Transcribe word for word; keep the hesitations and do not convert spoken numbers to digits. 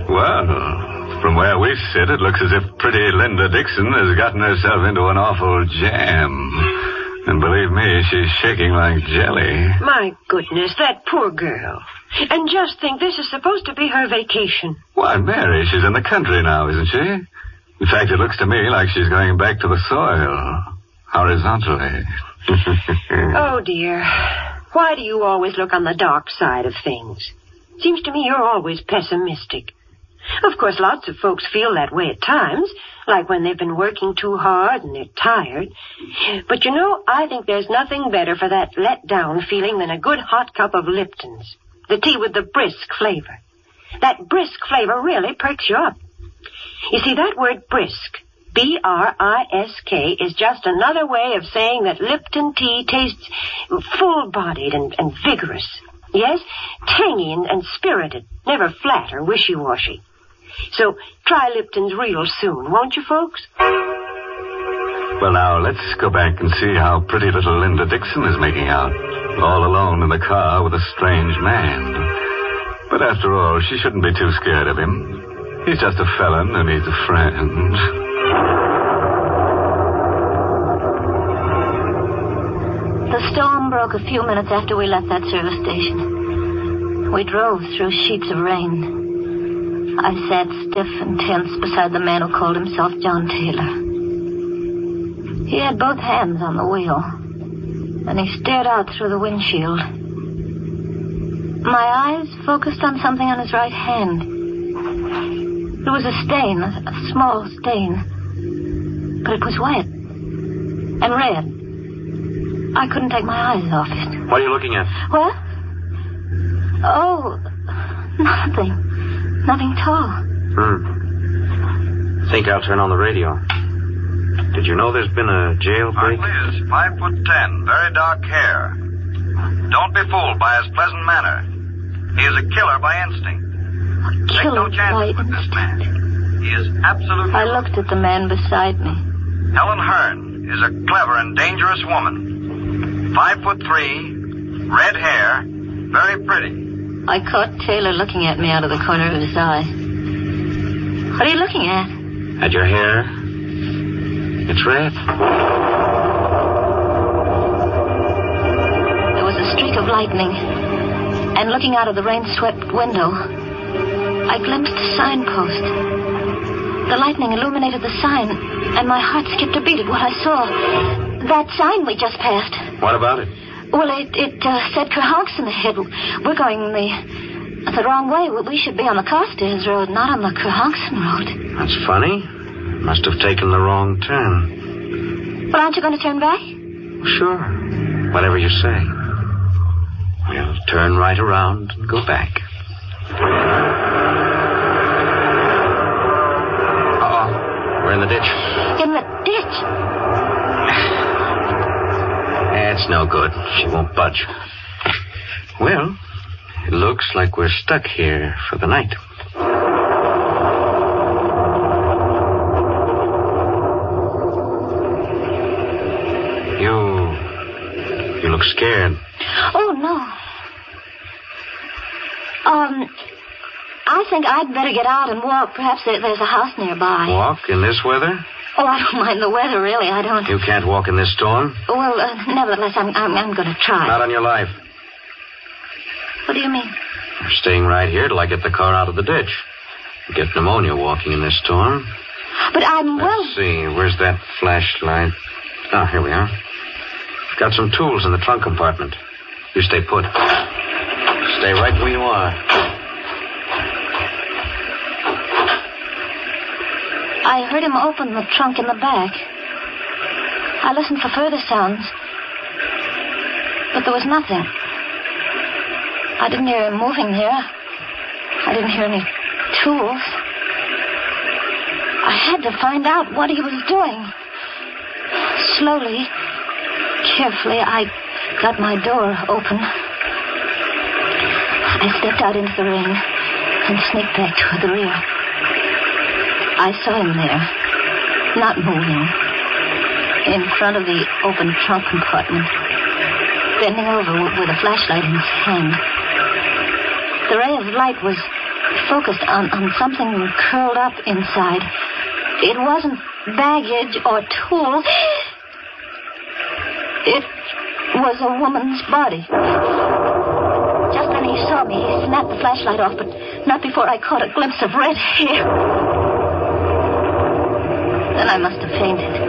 Well, from where we sit, it looks as if pretty Linda Dixon has gotten herself into an awful jam. And believe me, she's shaking like jelly. My goodness, that poor girl. And just think, this is supposed to be her vacation. Why, Mary, she's in the country now, isn't she? In fact, it looks to me like she's going back to the soil. Horizontally. Oh, dear. Why do you always look on the dark side of things? Seems to me you're always pessimistic. Of course, lots of folks feel that way at times, like when they've been working too hard and they're tired. But you know, I think there's nothing better for that let-down feeling than a good hot cup of Lipton's. The tea with the brisk flavor. That brisk flavor really perks you up. You see, that word brisk, B R I S K, is just another way of saying that Lipton tea tastes full-bodied and, and vigorous. Yes, tangy and, and spirited, never flat or wishy-washy. So try Lipton's real soon, won't you, folks? Well, now, let's go back and see how pretty little Linda Dixon is making out, all alone in the car with a strange man. But after all, she shouldn't be too scared of him. He's just a felon who needs a friend. The storm broke a few minutes after we left that service station. We drove through sheets of rain. I sat stiff and tense beside the man who called himself John Taylor. He had both hands on the wheel, and he stared out through the windshield. My eyes focused on something on his right hand. It was a stain, a, a small stain, but it was wet and red. I couldn't take my eyes off it. What are you looking at? What? Oh, nothing. Nothing at all. Hmm. Think I'll turn on the radio. Did you know there's been a jailbreak? Mark Liz, five foot ten, very dark hair. Don't be fooled by his pleasant manner. He is a killer by instinct. A Take killer no chances by with this man. instinct. He is absolutely... I looked at the man beside me. Helen Hearn is a clever and dangerous woman. Five foot three, red hair, very pretty. I caught Taylor looking at me out of the corner of his eye. What are you looking at? At your hair. It's red. There was a streak of lightning, and looking out of the rain-swept window, I glimpsed a signpost. The lightning illuminated the sign, and my heart skipped a beat at what I saw. That sign we just passed. What about it? Well, it, it uh, said Kerhonkson ahead. We're going the the wrong way. We should be on the Carstairs Road, not on the Kerhonkson Road. That's funny. Must have taken the wrong turn. Well, aren't you going to turn back? Sure. Whatever you say. We'll turn right around and go back. Uh-oh. We're in the ditch. In the ditch? That's no good. She won't budge. Well, it looks like we're stuck here for the night. You... You look scared. Oh, no. Um, I think I'd better get out and walk. Perhaps there, there's a house nearby. Walk in this weather? Oh, I don't mind the weather, really. I don't... You can't walk in this storm? Well, uh, nevertheless, I'm, I'm, I'm going to try. Not on your life. What do you mean? You're staying right here till I get the car out of the ditch. You get pneumonia walking in this storm. But I'm Let's well... see. Where's that flashlight? Ah, here we are. I've got some tools in the trunk compartment. You stay put. Stay right where you are. I heard him open the trunk in the back. I listened for further sounds, but there was nothing. I didn't hear him moving there. I didn't hear any tools. I had to find out what he was doing. Slowly, carefully, I got my door open. I stepped out into the rain and sneaked back toward the rear. I saw him there, not moving, in front of the open trunk compartment, bending over with a flashlight in his hand. The ray of light was focused on, on something curled up inside. It wasn't baggage or tools. It was a woman's body. Just then he saw me. He snapped the flashlight off, but not before I caught a glimpse of red hair. Then I must have fainted.